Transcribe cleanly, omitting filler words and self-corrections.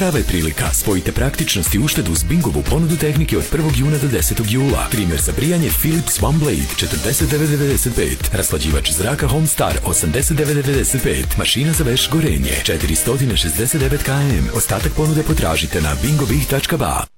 prava je prilika. Spojite praktičnost i uštedu uz Bingovu ponudu tehnike od 1. juna do 10. jula. Trimer za brijanje Philips One Blade 49,95. Raslađivač zraka Homestar 89,95. Mašina za veš Gorenje 469 km. Ostatak ponude potražite na bingovih.ba.